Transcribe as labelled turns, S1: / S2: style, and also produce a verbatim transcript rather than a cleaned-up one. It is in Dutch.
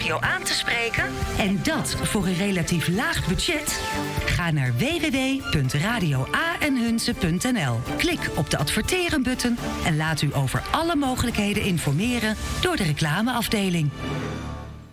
S1: regio aan te spreken?
S2: En dat voor een relatief laag budget? Ga naar w w w punt radio a en hunze punt n l. Klik op de adverteren-button en laat u over alle mogelijkheden informeren door de reclameafdeling.